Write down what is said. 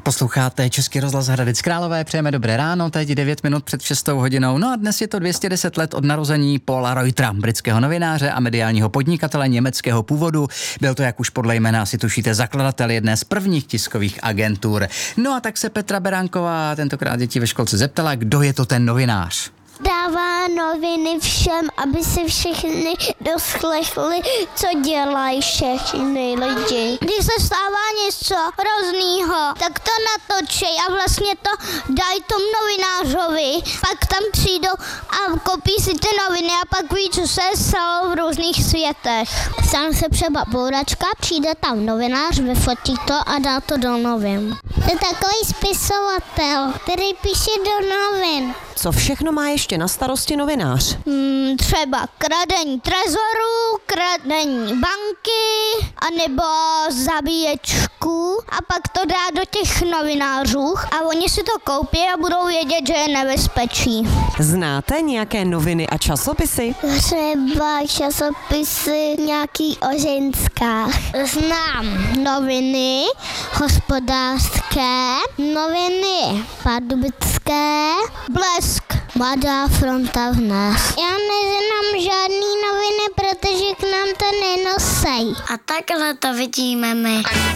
Posloucháte Český rozhlas Hradec Králové, přejeme dobré ráno, teď 9 minut před 6 hodinou. No a dnes je to 210 let od narození Paula Reutera, britského novináře a mediálního podnikatele německého původu. Byl to, jak už podle jména asi tušíte, zakladatel jedné z prvních tiskových agentur. No a tak se Petra Beránková tentokrát děti ve školce zeptala, kdo je to ten novinář. Dává noviny všem, aby si všichni doslechli, co dělají všichni lidi. Když se stává něco hroznýho, tak to natočí a vlastně to dají tomu novinářovi. Pak tam přijdou a kopí si ty noviny a pak ví, co se stalo v různých světech. Stane se třeba bouračka, přijde tam novinář, vyfotí to a dá to do novin. To je takový spisovatel, který píše do novin. Co všechno má ještě na starosti novinář? Třeba kradení trezoru, kradení banky, anebo zabíječku a pak to dá do těch novinářů a oni si to koupí a budou vědět, že je nebezpečí. Znáte nějaké noviny a časopisy? Třeba časopisy nějaký o ženskách. Znám noviny hospodářské, noviny pardubické, Blesk, Mladá fronta dnes. Já neznám žádný noviny, protože k nám to nenosej. A takhle to vidíme my.